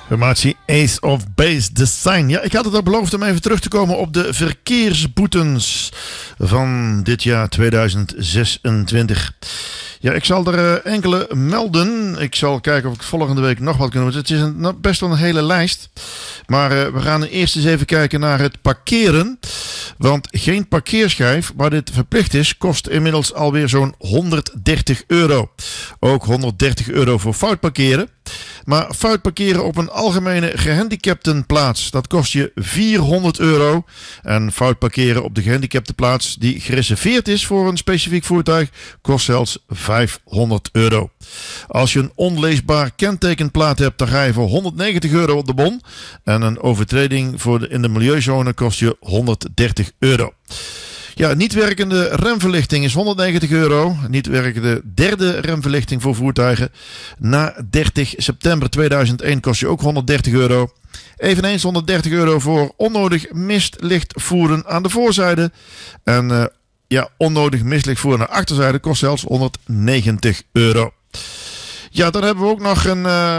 Formatie Ace of Base Design. Ja, ik had het al beloofd om even terug te komen op de verkeersboetes van dit jaar 2026. Ja, ik zal er enkele melden. Ik zal kijken of ik volgende week nog wat kan doen. Het is best wel een hele lijst. Maar we gaan eerst eens even kijken naar het parkeren. Want geen parkeerschijf, waar dit verplicht is, kost inmiddels alweer zo'n €130. Ook €130 voor fout parkeren. Maar fout parkeren op een algemene gehandicaptenplaats, dat kost je €400. En fout parkeren op de gehandicaptenplaats die gereserveerd is voor een specifiek voertuig, kost zelfs €500. Als je een onleesbaar kentekenplaat hebt, dan ga je voor €190 op de bon. En een overtreding in de milieuzone kost je €130. Ja, niet werkende remverlichting is €190. Niet werkende derde remverlichting voor voertuigen na 30 september 2001 kost je ook €130. Eveneens €130 voor onnodig mistlicht voeren aan de voorzijde. En onnodig mistlicht voeren aan de achterzijde kost zelfs €190. Ja, dan hebben we ook nog een